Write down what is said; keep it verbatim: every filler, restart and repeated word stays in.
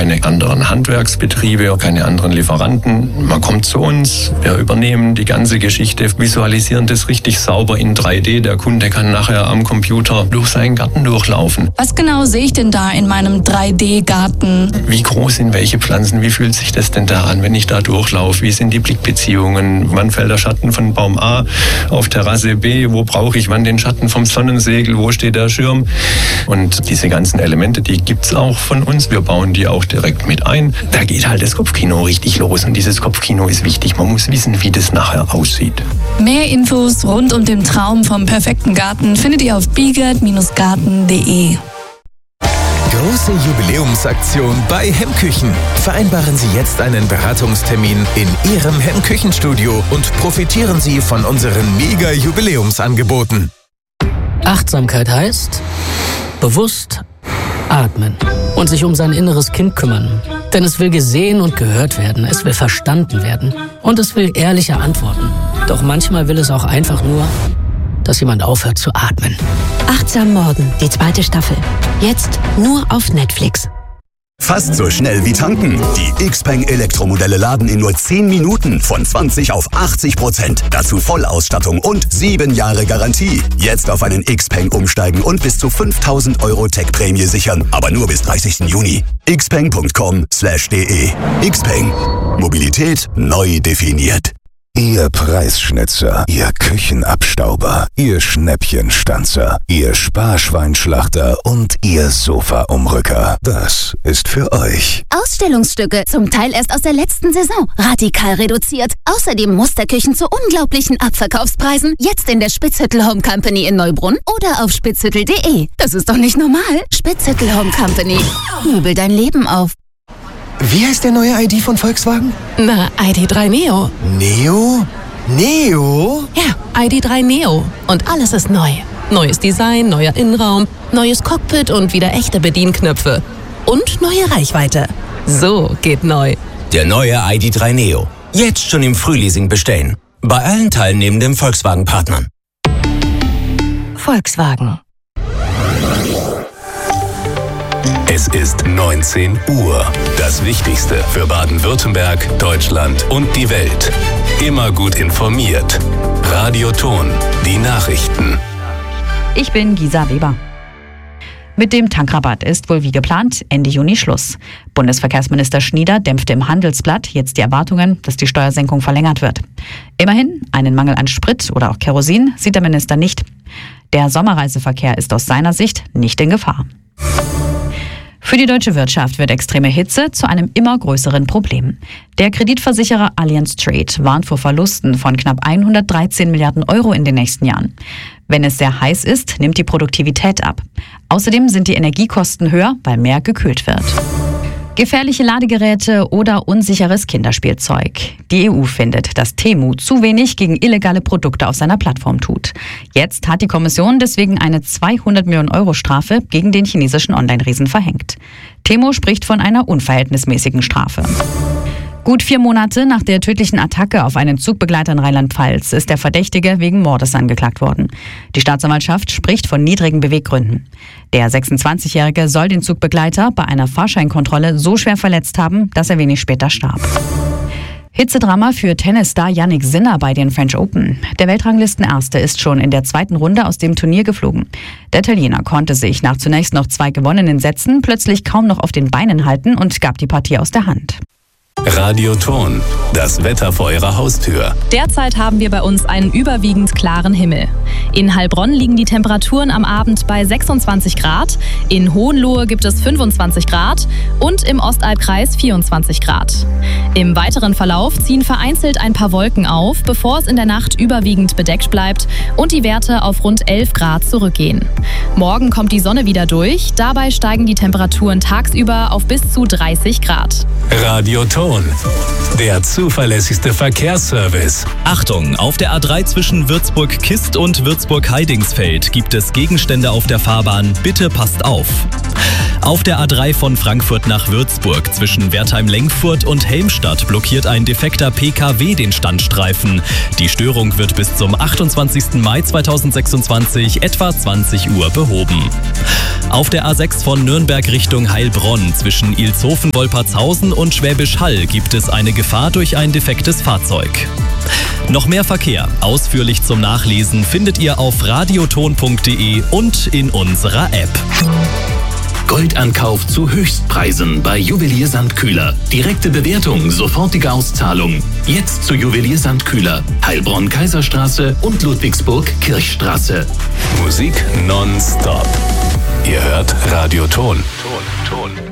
keine anderen Handwerksbetriebe, keine anderen Lieferanten. Man kommt zu uns, wir übernehmen die ganze Geschichte, visualisieren das richtig sauber in drei D. Der Kunde kann nachher am Computer durch seinen Garten durchlaufen. Was genau sehe ich denn da in meinem drei D-Garten? Wie groß sind welche Pflanzen? Wie fühlt sich das denn da an, wenn ich da durchlaufe? Wie sind die Blickbeziehungen? Wann fällt der Schatten von Baum A auf Terrasse B? Wo brauche ich wann den Schatten vom Sonnensegel? Wo steht der Schirm? Und diese ganzen Elemente, die gibt's auch von uns. Wir bauen die auch direkt mit ein. Da geht halt das Kopfkino richtig los. Und dieses Kopfkino ist wichtig. Man muss wissen, wie das nachher aussieht. Mehr Infos rund um den Traum vom perfekten Garten findet ihr auf biegert Garten punkt de. Große Jubiläumsaktion bei Hemmküchen. Vereinbaren Sie jetzt einen Beratungstermin in Ihrem Hemmküchenstudio und profitieren Sie von unseren Mega-Jubiläumsangeboten. Achtsamkeit heißt bewusst atmen und sich um sein inneres Kind kümmern. Denn es will gesehen und gehört werden, es will verstanden werden und es will ehrliche Antworten. Doch manchmal will es auch einfach nur, dass jemand aufhört zu atmen. Achtsam Morden, die zweite Staffel. Jetzt nur auf Netflix. Fast so schnell wie tanken. Die Xpeng Elektromodelle laden in nur zehn Minuten von zwanzig auf achtzig Prozent. Dazu Vollausstattung und sieben Jahre Garantie. Jetzt auf einen Xpeng umsteigen und bis zu fünftausend Euro Tech-Prämie sichern. Aber nur bis dreißigsten Juni. xpeng punkt com slash de. Xpeng. Mobilität neu definiert. Ihr Preisschnitzer, Ihr Küchenabstauber, Ihr Schnäppchenstanzer, Ihr Sparschweinschlachter und Ihr Sofaumrücker. Das ist für euch. Ausstellungsstücke, zum Teil erst aus der letzten Saison. Radikal reduziert. Außerdem Musterküchen zu unglaublichen Abverkaufspreisen. Jetzt in der Spitzhüttel Home Company in Neubrunn oder auf spitzhüttel punkt de. Das ist doch nicht normal. Spitzhüttel Home Company. Möbel dein Leben auf. Wie heißt der neue I D von Volkswagen? Na, I D drei Neo. Neo? Neo? Ja, I D drei Neo. Und alles ist neu. Neues Design, neuer Innenraum, neues Cockpit und wieder echte Bedienknöpfe. Und neue Reichweite. So geht neu. Der neue I D drei Neo. Jetzt schon im Frühleasing bestellen. Bei allen teilnehmenden Volkswagen-Partnern. Volkswagen. Es ist neunzehn Uhr. Das Wichtigste für Baden-Württemberg, Deutschland und die Welt. Immer gut informiert. Radio Ton, die Nachrichten. Ich bin Gisa Weber. Mit dem Tankrabatt ist wohl wie geplant Ende Juni Schluss. Bundesverkehrsminister Schnieder dämpfte im Handelsblatt jetzt die Erwartungen, dass die Steuersenkung verlängert wird. Immerhin, einen Mangel an Sprit oder auch Kerosin sieht der Minister nicht. Der Sommerreiseverkehr ist aus seiner Sicht nicht in Gefahr. Für die deutsche Wirtschaft wird extreme Hitze zu einem immer größeren Problem. Der Kreditversicherer Allianz Trade warnt vor Verlusten von knapp hundertdreizehn Milliarden Euro in den nächsten Jahren. Wenn es sehr heiß ist, nimmt die Produktivität ab. Außerdem sind die Energiekosten höher, weil mehr gekühlt wird. Gefährliche Ladegeräte oder unsicheres Kinderspielzeug. Die E U findet, dass Temu zu wenig gegen illegale Produkte auf seiner Plattform tut. Jetzt hat die Kommission deswegen eine zweihundert Millionen Euro Strafe gegen den chinesischen Online-Riesen verhängt. Temu spricht von einer unverhältnismäßigen Strafe. Gut vier Monate nach der tödlichen Attacke auf einen Zugbegleiter in Rheinland-Pfalz ist der Verdächtige wegen Mordes angeklagt worden. Die Staatsanwaltschaft spricht von niedrigen Beweggründen. Der sechsundzwanzigjährige soll den Zugbegleiter bei einer Fahrscheinkontrolle so schwer verletzt haben, dass er wenig später starb. Hitzedrama für Tennisstar Jannik Sinner bei den French Open. Der Weltranglistenerste ist schon in der zweiten Runde aus dem Turnier geflogen. Der Italiener konnte sich nach zunächst noch zwei gewonnenen Sätzen plötzlich kaum noch auf den Beinen halten und gab die Partie aus der Hand. Radio Ton, das Wetter vor Ihrer Haustür. Derzeit haben wir bei uns einen überwiegend klaren Himmel. In Heilbronn liegen die Temperaturen am Abend bei sechsundzwanzig Grad, in Hohenlohe gibt es fünfundzwanzig Grad und im Ostalbkreis vierundzwanzig Grad. Im weiteren Verlauf ziehen vereinzelt ein paar Wolken auf, bevor es in der Nacht überwiegend bedeckt bleibt und die Werte auf rund elf Grad zurückgehen. Morgen kommt die Sonne wieder durch, dabei steigen die Temperaturen tagsüber auf bis zu dreißig Grad. Radio Ton, der zuverlässigste Verkehrsservice. Achtung, auf der A drei zwischen Würzburg-Kist und Würzburg-Heidingsfeld gibt es Gegenstände auf der Fahrbahn. Bitte passt auf. Auf der A drei von Frankfurt nach Würzburg zwischen Wertheim-Lengfurt und Helmstadt blockiert ein defekter P K W den Standstreifen. Die Störung wird bis zum achtundzwanzigsten Mai zweitausendsechsundzwanzig etwa zwanzig Uhr behoben. Auf der A sechs von Nürnberg Richtung Heilbronn zwischen Ilshofen-Wolpertshausen und Schwäbisch Hall gibt es eine Gefahr durch ein defektes Fahrzeug. Noch mehr Verkehr, ausführlich zum Nachlesen, findet ihr auf radioton punkt de und in unserer App. Goldankauf zu Höchstpreisen bei Juwelier Sandkühler. Direkte Bewertung, sofortige Auszahlung. Jetzt zu Juwelier Sandkühler. Heilbronn Kaiserstraße und Ludwigsburg Kirchstraße. Musik nonstop. Ihr hört Radioton. Ton, Ton.